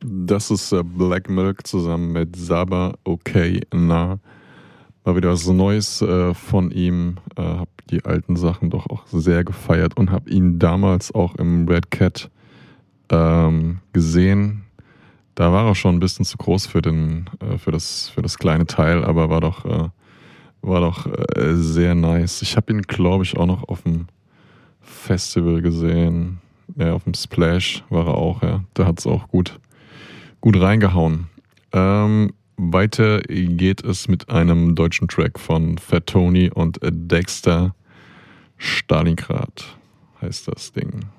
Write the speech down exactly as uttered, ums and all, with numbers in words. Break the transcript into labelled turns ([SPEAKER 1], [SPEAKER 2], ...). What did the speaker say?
[SPEAKER 1] Das ist äh, Black Milk zusammen mit Saba Okay Na. War wieder was Neues äh, von ihm. Äh, hab die alten Sachen doch auch sehr gefeiert und hab ihn damals auch im Red Cat ähm, gesehen. Da war er schon ein bisschen zu groß für den, äh, für das, für das kleine Teil, aber war doch, äh, war doch äh, sehr nice. Ich habe ihn, glaube ich, auch noch auf dem Festival gesehen. Ja, auf dem Splash war er auch, ja. Da hat es auch gut, gut reingehauen. Ähm, weiter geht es mit einem deutschen Track von Fat Tony und Dexter. Stalingrad heißt das Ding.